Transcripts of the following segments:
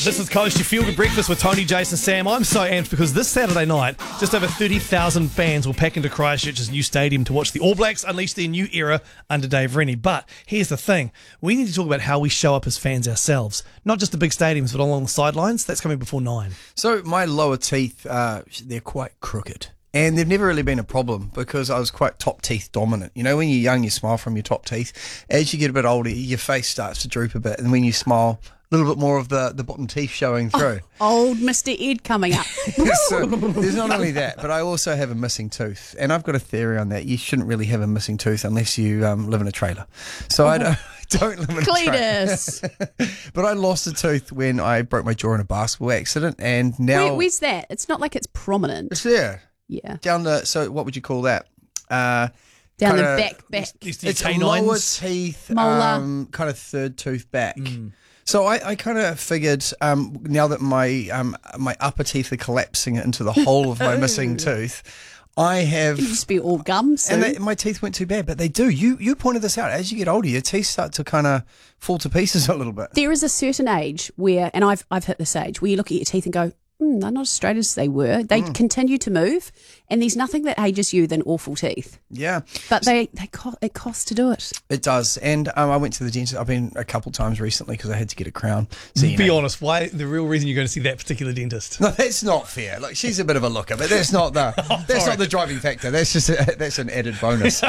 This is Coast, your feel-good breakfast with Tony, Jason, Sam. I'm so amped because this Saturday night, just over 30,000 fans will pack into Christchurch's new stadium to watch the All Blacks unleash their new era under Dave Rennie. But here's the thing. We need to talk about how we show up as fans ourselves. Not just the big stadiums, but along the sidelines. That's coming before 9. So my lower teeth, they're quite crooked. And they've never really been a problem because I was quite top teeth dominant. You know, when you're young, you smile from your top teeth. As you get a bit older, your face starts to droop a bit. And when you smile, a little bit more of the bottom teeth showing through. Old Mr. Ed coming up. So there's not only that, but I also have a missing tooth. And I've got a theory on that. You shouldn't really have a missing tooth unless you live in a trailer. So I don't live in a trailer. Cletus. But I lost a tooth when I broke my jaw in a basketball accident. And now... Where's that? It's not like it's prominent. It's there. Yeah. Down the... So what would you call that? Down the back. It's lower teeth, molar. kind of third tooth back. So I kind of figured now that my upper teeth are collapsing into the whole of my missing tooth, I have... It'll just be all gums. And my teeth weren't too bad, but they do. You pointed this out. As you get older, your teeth start to kind of fall to pieces a little bit. There is a certain age where, and I've hit this age, where you look at your teeth and go, they're not as straight as they were. They continue to move, and there's nothing that ages you than awful teeth. Yeah. But it costs to do it. It does. And I went to the dentist. I've been a couple times recently because I had to get a crown. So, Be honest, why the real reason you're going to see that particular dentist? No, that's not fair. Like, she's a bit of a looker, but that's not the not the driving factor. That's just that's an added bonus.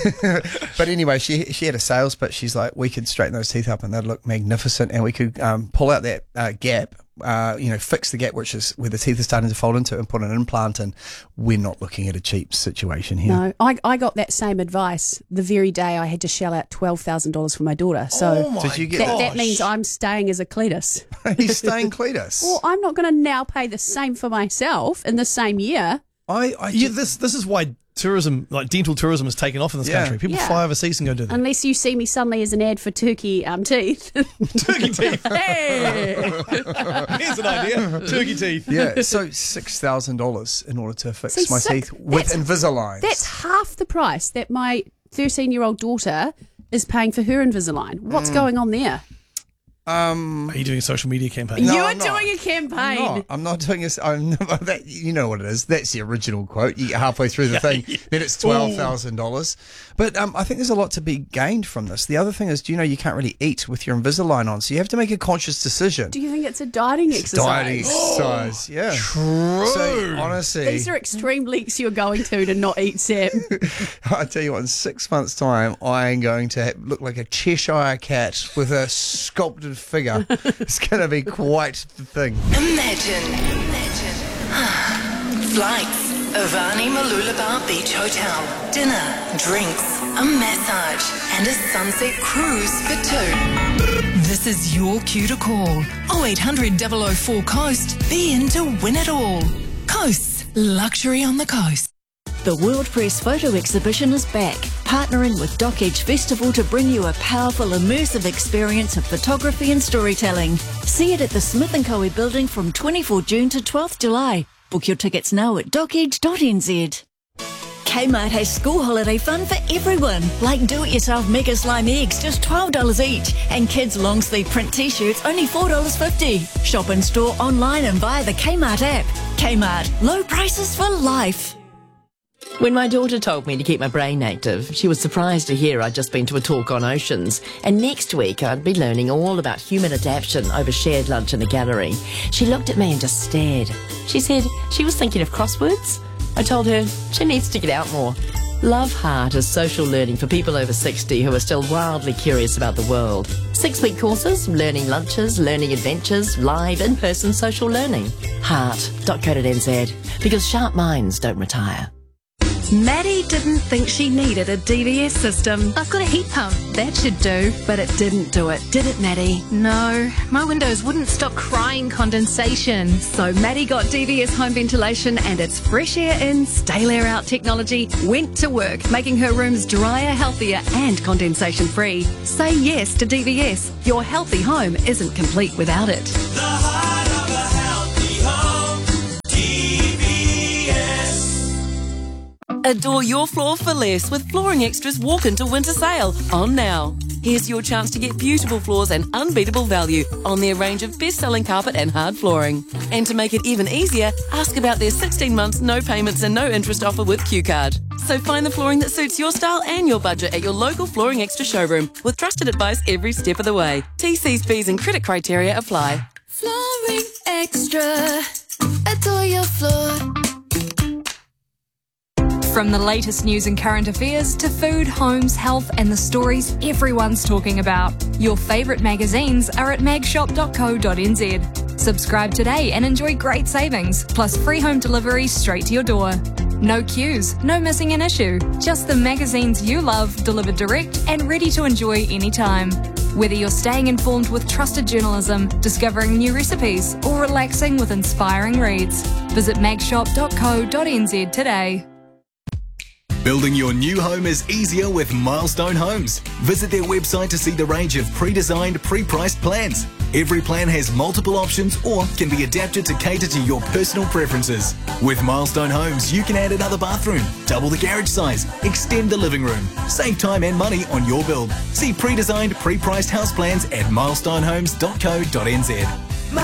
But anyway, she had a sales pitch. She's like, we could straighten those teeth up and they'd look magnificent, and we could pull out that gap. Fix the gap, which is where the teeth are starting to fold into, and put an implant in. We're not looking at a cheap situation here. No, I got that same advice the very day I had to shell out $12,000 for my daughter. So that means I'm staying as a Cletus. He's staying Cletus. Well, I'm not going to now pay the same for myself in the same year. This is why tourism, like dental tourism, has taken off in this country. People fly overseas and go do that. Unless you see me suddenly as an ad for turkey teeth. Turkey teeth. Hey! Here's an idea. Turkey teeth. Yeah, so $6,000 in order to fix my teeth with Invisalign. That's half the price that my 13-year-old daughter is paying for her Invisalign. What's going on there? Are you doing a social media campaign? No, you're doing a campaign. I'm not doing this. You know what it is. That's the original quote. You get halfway through the thing, then it's $12,000. But I think there's a lot to be gained from this. The other thing is, you can't really eat with your Invisalign on, so you have to make a conscious decision. Do you think it's a dieting exercise? Dieting exercise, yeah. True. So honestly, these are extreme lengths you're going to not eat, Sam. I tell you what, in 6 months' time, I am going to look like a Cheshire cat with a sculpted figure. It's going to be quite the thing. Imagine. Flights, Avani Malulabar Beach Hotel, dinner, drinks, a massage, and a sunset cruise for 2. This is your cue to call. 0800 004 Coast. Be in to win it all. Coast's luxury on the coast. The World Press Photo Exhibition is back, partnering with Dock Edge Festival to bring you a powerful, immersive experience of photography and storytelling. See it at the Smith & Coe building from 24 June to 12th July. Book your tickets now at dockedge.nz. Kmart has school holiday fun for everyone, like do-it-yourself Mega Slime eggs, just $12 each, and kids' long-sleeve print t-shirts, only $4.50. Shop in store, online and via the Kmart app. Kmart, low prices for life. When my daughter told me to keep my brain active, she was surprised to hear I'd just been to a talk on oceans, and next week I'd be learning all about human adaptation over shared lunch in a gallery. She looked at me and just stared. She said she was thinking of crosswords. I told her she needs to get out more. Love Heart is social learning for people over 60 who are still wildly curious about the world. 6-week courses, learning lunches, learning adventures, live in-person social learning. Heart.co.nz, because sharp minds don't retire. Maddie didn't think she needed a DVS system. I've got a heat pump. That should do. But it didn't do it, did it, Maddie? No, my windows wouldn't stop crying condensation. So Maddie got DVS home ventilation, and its fresh air in, stale air out technology went to work, making her rooms drier, healthier and condensation free. Say yes to DVS. Your healthy home isn't complete without it. The heart of a healthy home. DVS. Adore your floor for less with Flooring Extra's Walk Into Winter Sale on now. Here's your chance to get beautiful floors and unbeatable value on their range of best-selling carpet and hard flooring. And to make it even easier, ask about their 16 months no payments and no interest offer with QCard. So find the flooring that suits your style and your budget at your local Flooring Extra showroom with trusted advice every step of the way. TC's fees and credit criteria apply. Flooring Extra. Adore your floor. From the latest news and current affairs to food, homes, health, and the stories everyone's talking about, your favourite magazines are at magshop.co.nz. Subscribe today and enjoy great savings, plus free home delivery straight to your door. No queues, no missing an issue, just the magazines you love delivered direct and ready to enjoy anytime. Whether you're staying informed with trusted journalism, discovering new recipes, or relaxing with inspiring reads, visit magshop.co.nz today. Building your new home is easier with Milestone Homes. Visit their website to see the range of pre-designed, pre-priced plans. Every plan has multiple options or can be adapted to cater to your personal preferences. With Milestone Homes, you can add another bathroom, double the garage size, extend the living room, save time and money on your build. See pre-designed, pre-priced house plans at milestonehomes.co.nz.